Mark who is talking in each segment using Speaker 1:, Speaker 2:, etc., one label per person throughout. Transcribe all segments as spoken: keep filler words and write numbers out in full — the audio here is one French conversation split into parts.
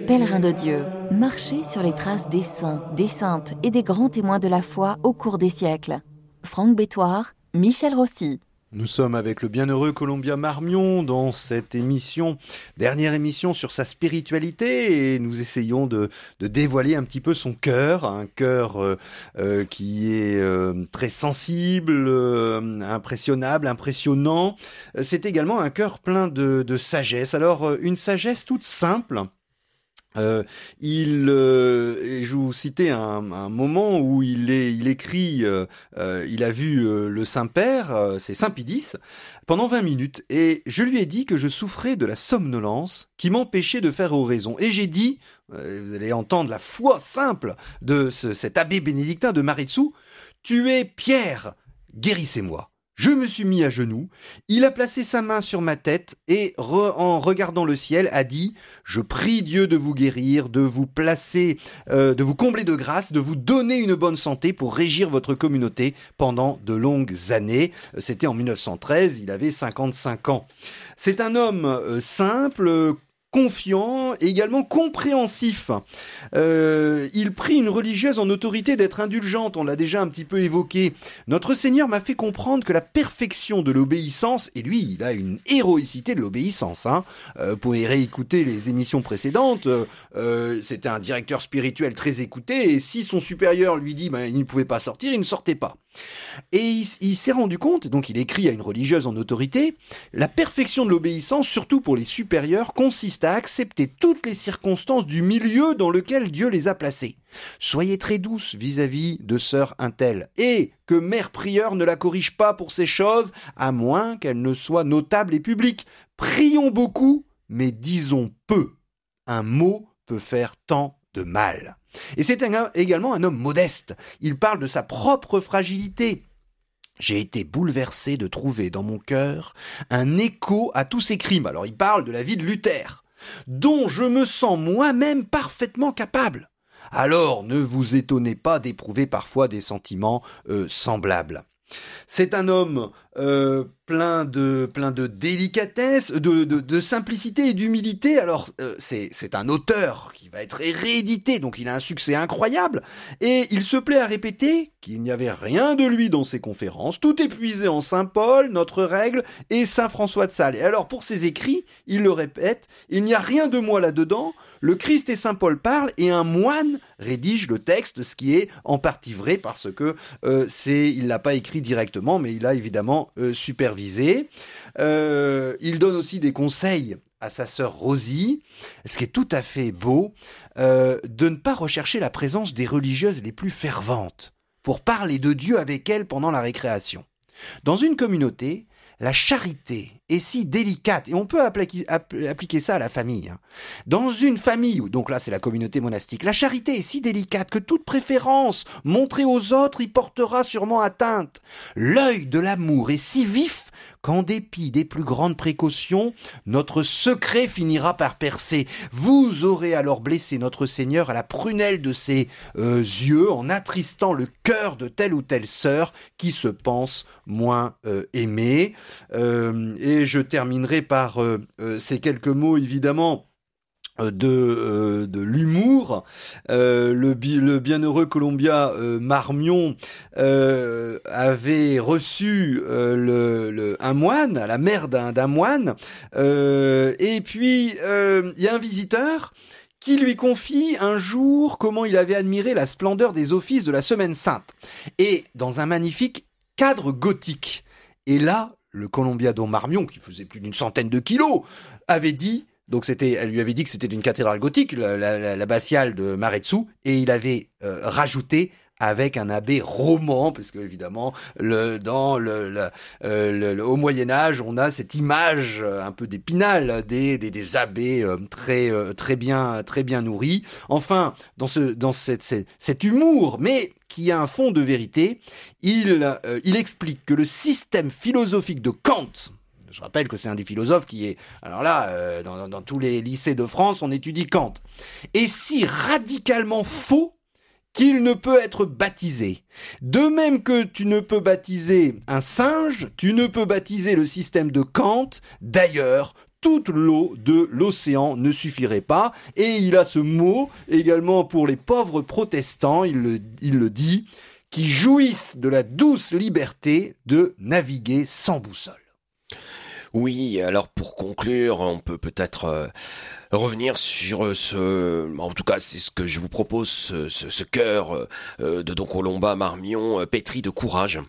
Speaker 1: Pèlerins de Dieu, marchez sur les traces des saints, des saintes et des grands témoins de la foi au cours des siècles. Franck Bétoir, Michel Rossi.
Speaker 2: Nous sommes avec le bienheureux Columbia Marmion dans cette émission, dernière émission sur sa spiritualité, et nous essayons de, de dévoiler un petit peu son cœur, un cœur euh, euh, qui est euh, très sensible, euh, impressionnable, impressionnant. C'est également un cœur plein de, de sagesse. Alors, une sagesse toute simple. Euh, il, euh, je vous citais un, un moment où il, est, il écrit, euh, euh, il a vu euh, le Saint-Père, euh, c'est Saint Pie X, pendant vingt minutes, et je lui ai dit que je souffrais de la somnolence qui m'empêchait de faire oraison. Et j'ai dit, euh, vous allez entendre la foi simple de ce, cet abbé bénédictin de Maritsu, « Tu es Pierre, guérissez-moi ». Je me suis mis à genoux, il a placé sa main sur ma tête et, re, en regardant le ciel, a dit « Je prie Dieu de vous guérir, de vous placer, euh, de vous combler de grâce, de vous donner une bonne santé pour régir votre communauté pendant de longues années. » C'était en mille neuf cent treize, il avait cinquante-cinq ans. C'est un homme euh, simple, confiant et également compréhensif. Euh, il prie une religieuse en autorité d'être indulgente, on l'a déjà un petit peu évoqué. Notre Seigneur m'a fait comprendre que la perfection de l'obéissance, et lui, il a une héroïcité de l'obéissance, hein. Euh, vous pouvez réécouter les émissions précédentes, euh, c'était un directeur spirituel très écouté, et si son supérieur lui dit ben, il ne pouvait pas sortir, il ne sortait pas. Et il, il s'est rendu compte, donc il écrit à une religieuse en autorité, la perfection de l'obéissance, surtout pour les supérieurs, consiste à accepter toutes les circonstances du milieu dans lequel Dieu les a placés. Soyez très douce vis-à-vis de sœur Untel, et que mère prieure ne la corrige pas pour ces choses, à moins qu'elle ne soit notable et publique. Prions beaucoup, mais disons peu. Un mot peut faire tant de mal. Et c'est un, également un homme modeste. Il parle de sa propre fragilité. J'ai été bouleversé de trouver dans mon cœur un écho à tous ces crimes. Alors il parle de la vie de Luther, dont je me sens moi-même parfaitement capable. Alors ne vous étonnez pas d'éprouver parfois des sentiments euh, semblables. C'est un homme euh, plein de plein de délicatesse, de, de, de simplicité et d'humilité. Alors euh, c'est c'est un auteur qui va être réédité, donc il a un succès incroyable. Et il se plaît à répéter qu'il n'y avait rien de lui dans ses conférences. Tout est puisé en Saint Paul, notre règle, et Saint François de Sales. Et alors pour ses écrits, il le répète, il n'y a rien de moi là-dedans. Le Christ et Saint Paul parlent et un moine rédige le texte, ce qui est en partie vrai parce que euh, c'est, il l'a pas écrit directement, mais il a évidemment euh, supervisé. Euh, il donne aussi des conseils à sa sœur Rosie, ce qui est tout à fait beau, euh, de ne pas rechercher la présence des religieuses les plus ferventes pour parler de Dieu avec elles pendant la récréation. Dans une communauté, la charité est si délicate, et on peut appliquer, appliquer ça à la famille. Dans une famille, donc là c'est la communauté monastique, la charité est si délicate que toute préférence montrée aux autres y portera sûrement atteinte. L'œil de l'amour est si vif qu'en dépit des plus grandes précautions, notre secret finira par percer. Vous aurez alors blessé notre Seigneur à la prunelle de ses euh, yeux en attristant le cœur de telle ou telle sœur qui se pense moins euh, aimée. Euh, et je terminerai par euh, euh, ces quelques mots, évidemment, de euh, de l'humour. Euh, le, bi- le bienheureux Columbia euh, Marmion euh, avait reçu euh, le, le un moine, la mère d'un, d'un moine, euh, et puis euh, il y a un visiteur qui lui confie un jour comment il avait admiré la splendeur des offices de la Semaine Sainte, et dans un magnifique cadre gothique. Et là, le Columbia Don Marmion, qui faisait plus d'une centaine de kilos, avait dit, donc c'était, elle lui avait dit que c'était une cathédrale gothique, la, la, l'abbatiale de Maretsu, et il avait euh, rajouté avec un abbé roman, parce que évidemment, le, dans le, le, euh, le, le au Moyen Âge, on a cette image un peu d'Épinal des, des, des abbés euh, très, euh, très bien, très bien nourris. Enfin, dans ce, dans cette, cette, cet humour, mais qui a un fond de vérité, il, euh, il explique que le système philosophique de Kant, je rappelle que c'est un des philosophes qui est, alors là, euh, dans, dans tous les lycées de France, on étudie Kant, est si radicalement faux qu'il ne peut être baptisé. De même que tu ne peux baptiser un singe, tu ne peux baptiser le système de Kant. D'ailleurs, toute l'eau de l'océan ne suffirait pas. Et il a ce mot également pour les pauvres protestants, il le, il le dit, qui jouissent de la douce liberté de naviguer sans boussole.
Speaker 3: Oui, alors pour conclure, on peut peut-être euh, revenir sur ce... En tout cas, c'est ce que je vous propose, ce, ce, ce cœur euh, de Don Colomba Marmion, euh, pétri de courage.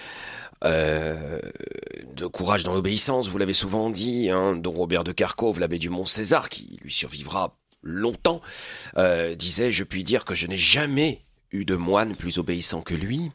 Speaker 3: Euh, de courage dans l'obéissance, vous l'avez souvent dit, hein, dont Robert de Kerckhove, l'abbé du Mont-César, qui lui survivra longtemps, euh, disait « Je puis dire que je n'ai jamais eu de moine plus obéissant que lui.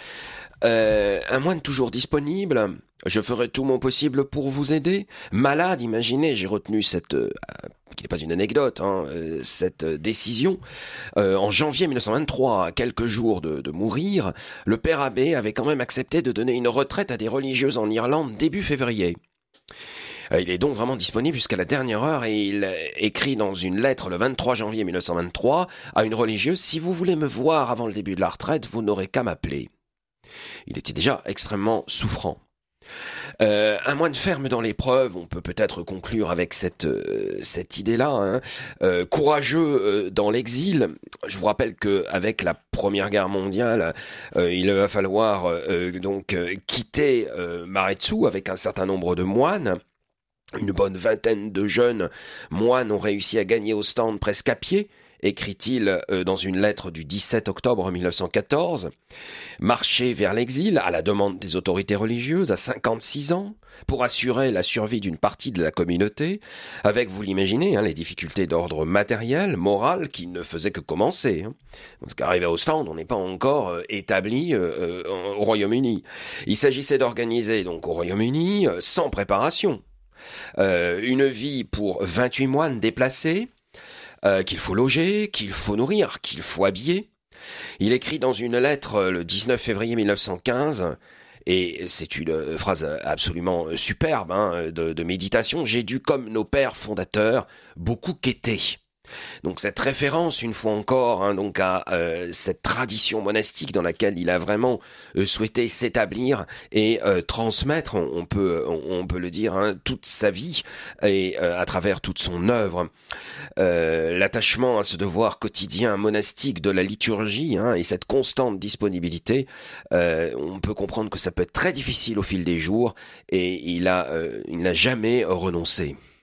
Speaker 3: Euh, un moine toujours disponible, je ferai tout mon possible pour vous aider. Malade, imaginez, j'ai retenu cette... Euh, qui n'est pas une anecdote, hein, euh, cette décision. Euh, en janvier mille neuf cent vingt-trois, à quelques jours de, de mourir, le père abbé avait quand même accepté de donner une retraite à des religieuses en Irlande début février. Euh, il est donc vraiment disponible jusqu'à la dernière heure et il écrit dans une lettre le vingt-trois janvier mille neuf cent vingt-trois à une religieuse « Si vous voulez me voir avant le début de la retraite, vous n'aurez qu'à m'appeler ». Il était déjà extrêmement souffrant. Euh, un moine ferme dans l'épreuve, on peut peut-être conclure avec cette euh, cette idée-là, hein. euh, courageux euh, dans l'exil. Je vous rappelle que avec la Première Guerre mondiale, euh, il va falloir euh, donc euh, quitter euh, Maretsu avec un certain nombre de moines. Une bonne vingtaine de jeunes moines ont réussi à gagner Ostende presque à pied, écrit-il euh, dans une lettre du dix-sept octobre mille neuf cent quatorze, marcher vers l'exil à la demande des autorités religieuses à cinquante-six ans pour assurer la survie d'une partie de la communauté, avec, vous l'imaginez, hein, les difficultés d'ordre matériel, moral, qui ne faisaient que commencer. Hein. Parce qu'arrivé au stand, on n'est pas encore euh, établi euh, euh, au Royaume-Uni. Il s'agissait d'organiser donc au Royaume-Uni, euh, sans préparation, euh, une vie pour vingt-huit moines déplacés, Euh, qu'il faut loger, qu'il faut nourrir, qu'il faut habiller. Il écrit dans une lettre le dix-neuf février mille neuf cent quinze, et c'est une phrase absolument superbe hein, de, de méditation, « J'ai dû, comme nos pères fondateurs, beaucoup quêter ». Donc cette référence, une fois encore, hein, donc à euh, cette tradition monastique dans laquelle il a vraiment euh, souhaité s'établir et euh, transmettre, on, on peut, on, on peut le dire, hein, toute sa vie et euh, à travers toute son œuvre. Euh, l'attachement à ce devoir quotidien monastique de la liturgie hein, et cette constante disponibilité, euh, on peut comprendre que ça peut être très difficile au fil des jours et il a, euh, il n'a jamais renoncé.